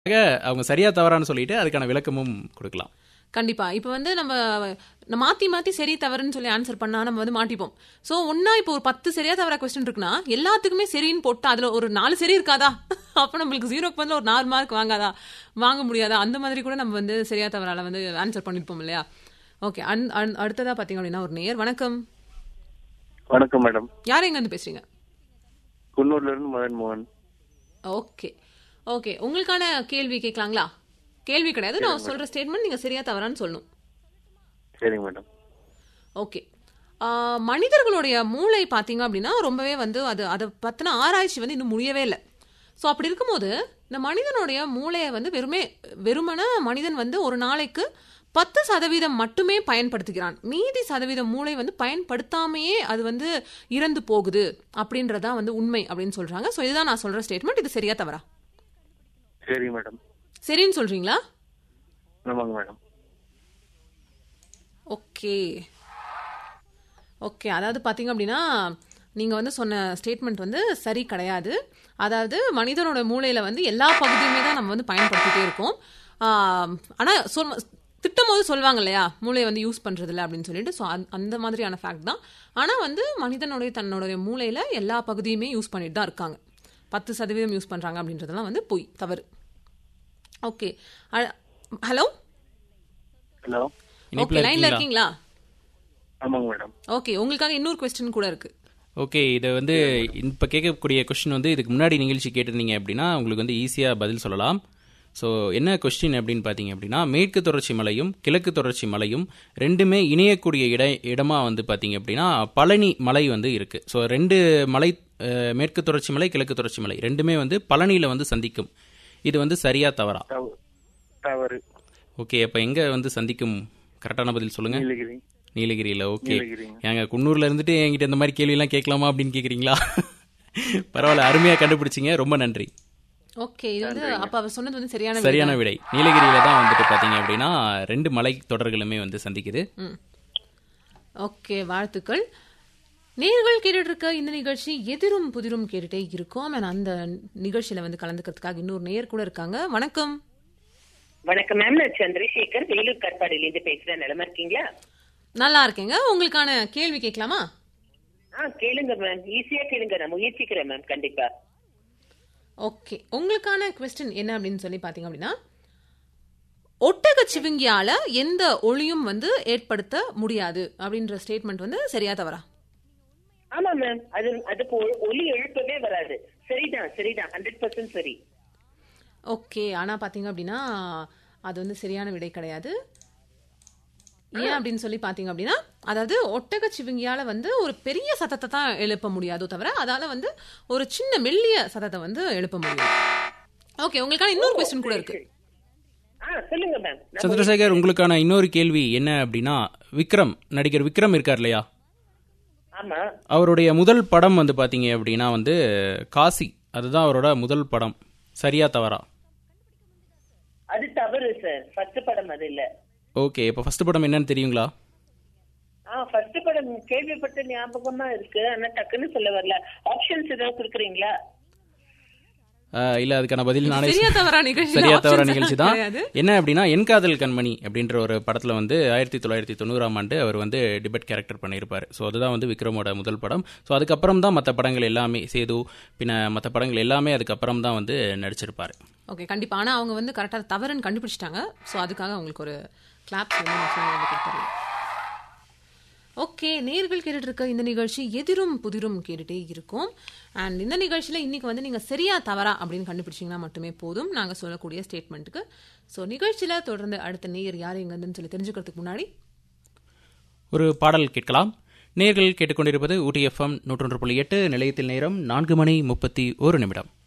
அவங்க சரியா தவறான்னு சொல்லிட்டு அதுக்கான விளக்கமும் கொடுக்கலாம். கண்டிப்பா. இப்ப வந்து நம்ம மாத்தி மாத்தி சரி தவறுன்னு சொல்லி ஆன்சர் பண்ணா நம்ம வந்து மாட்டிப்போம். சோ ஒன்னா இப்போ ஒரு 10 சரியா தவறா கொஸ்டின் இருக்குன்னா எல்லாத்துக்குமே சரின்னு போட்டா அதுல ஒரு 4 சரி இருக்காதா? அப்ப நம்மளுக்கு 0க்கு பதிலா ஒரு 4 மார்க் வாங்க முடியாதா? அந்த மாதிரி கூட நம்ம வந்து சரியா தவறால வந்து ஆன்சர் பண்ணிருப்போம் இல்லையா? ஓகே. அடுத்ததா பாத்தீங்க அப்படின்னா ஒரு நேயர். வணக்கம். வணக்கம் மேடம். யார் எங்க இருந்து பேசுறீங்க? குன்னூர்ல இருந்து மதன் மோகன். Okay okay. உங்களுக்கான கேள்வி கேட்கலாங்களா? கேள்வி கிடையாது, நான் சொல்ற ஸ்டேட்மெண்ட் நீங்க சரியா தவறான்னு சொல்லணும். சரிங்க மேடம். ஓகே. மனிதர்களுடைய மூளை பாத்தீங்க அப்படின்னா ரொம்பவே வந்து அதை பத்தின ஆராய்ச்சி வந்து இன்னும் முடியவே இல்லை. ஸோ அப்படி இருக்கும்போது இந்த மனிதனுடைய மூளையை வந்து வெறுமன மனிதன் வந்து ஒரு நாளைக்கு 10% மட்டுமே பயன்படுத்துகிறான். மீதி சதவீதம் மூளை வந்து பயன்படுத்தாமையே அது வந்து இறந்து போகுது அப்படின்றதான் வந்து உண்மை அப்படின்னு சொல்றாங்க. ஸோ இதுதான் நான் சொல்ற ஸ்டேட்மெண்ட். இது சரியா தவறா? சரி மேடம். சரின்னு சொல்றீங்களா? ஆமாங்க மேடம். Okay okay. அதாவது பாத்தீங்க அப்படின்னா நீங்க வந்து சொன்ன ஸ்டேட்மெண்ட் வந்து சரி கிடையாது. அதாவது மனிதனோட மூளையில வந்து எல்லா பகுதியுமே தான் நம்ம வந்து பயன்படுத்திட்டே இருக்கோம். ஆனா திட்டம் போது சொல்லுவாங்க இல்லையா மூளையை வந்து யூஸ் பண்றது இல்லை அப்படின்னு சொல்லிட்டு. ஸோ அந்த மாதிரியான ஃபேக்ட் தான். ஆனா வந்து தன்னுடைய மூளையில எல்லா பகுதியுமே யூஸ் பண்ணிட்டு தான் இருக்காங்க. 10% யூஸ் பண்றாங்க அப்படின்றதெல்லாம் வந்து பொய், தவறு. ஓகே. Hello hello. ஓகே, லைன்ல இருக்கீங்களா? ஆமாங்க மேடம். ஓகே, உங்களுக்காக இன்னொரு क्वेश्चन கூட இருக்கு. ஓகே. இதை வந்து இப்போ கேட்கக்கூடிய கொஸ்டின் வந்து இதுக்கு முன்னாடி நிகழ்ச்சி கேட்டிருந்தீங்க அப்படின்னா உங்களுக்கு வந்து ஈஸியாக பதில் சொல்லலாம். ஸோ என்ன கொஸ்டின் அப்படின்னு பார்த்தீங்க அப்படின்னா, மேற்கு தொடர்ச்சி மலையும் கிழக்கு தொடர்ச்சி மலையும் ரெண்டுமே இணையக்கூடிய இடமா வந்து பார்த்தீங்க அப்படின்னா பழனி மலை வந்து இருக்குது. ஸோ 2 மலை, மேற்கு தொடர்ச்சி மலை கிழக்கு தொடர்ச்சி மலை ரெண்டுமே வந்து பழனியில் வந்து சந்திக்கும். இது வந்து சரியா தவறா? தவறு. ஓகே. அப்போ எங்கே வந்து சந்திக்கும்? கரெக்டான பதில் சொல்லுங்க. நீலகிரி. நீலகிரியில். ஓகே. ஏங்க குன்னூர்ல இருந்துட்டு என்கிட்ட இந்த மாதிரி கேள்வியெல்லாம் கேட்கலாமா அப்படின்னு கேட்குறீங்களா? பரவாயில்ல, அருமையாக கண்டுபிடிச்சிங்க, ரொம்ப நன்றி. ஓகே. இது வந்து அப்ப அவர் சொன்னது வந்து சரியான விடை. நீலகிரியில தான் வந்துட்டு பாத்தீங்க அப்படின்னா 2 மலை தொடர்களுமே வந்து சந்திக்குது. ஓகே, வாழ்த்துக்கள். நேர்கள் கேட்டுட்டு இருக்க இந்த நிகழ்ச்சி எதிரும் புதிரும் கேட்டுட்டே இருக்கோம். அந்த நிகழ்ச்சியில வந்து கலந்துக்கிறதுக்காக இன்னொரு நேயர் கூட இருக்காங்க. வணக்கம். வணக்கம் மேம், நான் சந்திரசேகர் வேலூர் கற்பாடியில இருந்து பேசுறேன். நிலமா இருக்கீங்களா? நல்லா இருக்கேங்க. உங்களுக்கான கேள்வி கேட்கலாமா? கேளுங்க மேம், ஈஸியா கேளுங்க, நான் முயற்சிக்கிறேன் மேம், கண்டிப்பா. ஓகே. உங்களுக்கான क्वेश्चन என்ன அப்படின்னு சொல்லி பாத்தீங்க அப்படின்னா, ஒட்டக சிவிங்கியால எந்த ஒளியும் வந்து ஏற்படுத்த முடியாது அப்படின்ற ஸ்டேட்மெண்ட் வந்து சரியா தவறா? ஆமா மேம், அதுக்கு ஒலி எழுப்பவே வராது. சரிதான் 100% சரி. ஓகே. ஆனா பாத்தீங்க அப்படின்னா அது வந்து சரியான விடை கிடையாது. ஏன் அப்படின்னு சொல்லி பாத்தீங்க அப்படின்னா, அதாவது ஒட்டக சிவிங்கியால வந்து ஒரு பெரிய சத்தத்தை தான் எழுப்ப முடியாதோ தவிர அதால வந்து ஒரு சின்ன மெல்லிய சத்தத்தை வந்து எழுப்ப முடியும். ஓகே, உங்களுக்கான இன்னொரு क्वेश्चन கூட இருக்கு. சொல்லுங்க மேம். சந்திரசேகர், உங்களுக்கான இன்னொரு கேள்வி என்ன அப்படின்னா, நடிகர் விக்ரம் இருக்கார் இல்லையா, ஆமா, அவருடைய முதல் படம் வந்து பாத்தீங்க அப்படின்னா வந்து காசி, அதுதான் அவரோட முதல் படம். சரியா தவறா? அது தவறு சார். ஃபர்ஸ்ட் படம் அது இல்ல. ஓகே. இப்போ ஃபர்ஸ்ட் படம் என்னன்னு தெரியுங்களா? ஃபர்ஸ்ட் படம் கேள்விப்பட்ட ஞாபகமா இருக்கு, ஆனா டக்குன்னு சொல்ல வரல. ஆப்ஷன்ஸ் ஏதாவது கொடுக்குறீங்களா? இல்ல, அதுக்கான பதில் நானே. சரியா தவறா நிகழ்ச்சி தான். என்ன அப்படின்னா, என் காதல் கண்மணி அப்படின்ற ஒரு படத்துல வந்து 1990ஆம் ஆண்டு அவர் வந்து டிபேட் கேரக்டர் பண்ணியிருப்பாரு. ஸோ அதுதான் வந்து விக்ரமோட முதல் படம். ஸோ அதுக்கப்புறம் தான் மற்ற படங்கள் எல்லாமே, சேது பின்ன மற்ற படங்கள் எல்லாமே அதுக்கப்புறம் தான் வந்து நடிச்சிருப்பாரு. ஓகே, கண்டிப்பா. ஆனா அவங்க வந்து கரெக்டா தவறுன்னு கண்டுபிடிச்சிட்டாங்க. ஸோ அதுக்காக அவங்களுக்கு ஒரு கிளாப்ஸ் வந்து. ஓகே, நேர்கள் கேட்டுட்டு இருக்க இந்த நிகழ்ச்சி எதிரும் புதிரும் கேட்டுட்டே இருக்கும். அண்ட் இந்த நிகழ்ச்சியில் இன்னைக்கு வந்து நீங்கள் சரியா தவறா அப்படின்னு கண்டுபிடிச்சிங்கன்னா மட்டுமே போதும் நாங்கள் சொல்லக்கூடிய ஸ்டேட்மெண்ட்டுக்கு. ஸோ நிகழ்ச்சியில் தொடர்ந்து அடுத்த நேயர் யார் எங்கன்னு சொல்லி தெரிஞ்சுக்கிறதுக்கு முன்னாடி ஒரு பாடல் கேட்கலாம். நேர்கள் கேட்டுக்கொண்டிருப்பது ஊட்டி FM 101.8. நிலையத்தில் நேரம் 4:31.